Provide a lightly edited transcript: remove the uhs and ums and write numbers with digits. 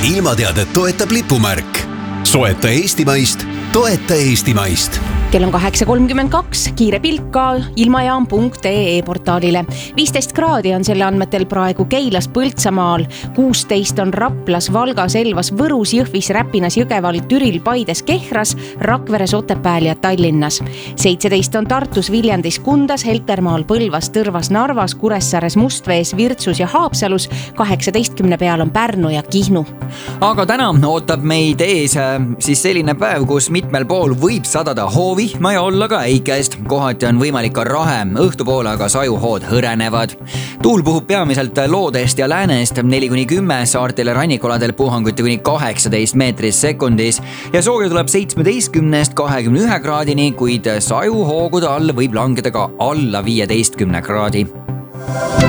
ilmateadet toetab lipumärk. Soeta eestimaist, toeta eestimaist. Kell on 8.32, kiire pilk ka ilmajaam.ee portaalile. 15 kraadi on selle andmetel praegu Keilas, Põltsamaal, 16 on Raplas, Valgas, Elvas, Võrus, Jõhvis, Räpinas, Jõgeval, Türil, Paides, Kehras, Rakveres, Otepääl ja Tallinnas. 17 on Tartus, Viljandis, Kundas, Heltermaal, Põlvas, Tõrvas, Narvas, Kuressaares, Mustvees, Virtsus ja Haapsalus. 18 peal on Pärnu ja Kihnu. Aga täna ootab meid ees siis selline päev, kus mitmel pool võib sadada hoovi, vihma ja olla ka äikest. Kohati on võimalik ka rahe, õhtupoole aga sajuhood hõrenevad. Tuul puhub peamiselt loodest ja läänest 4-10, saartel ja rannikuladel puhanguti kuni 18 meetris sekundis ja sooja tuleb 17-21 kraadini, kuid sajuhoogude all võib langeda ka alla 15 kraadi.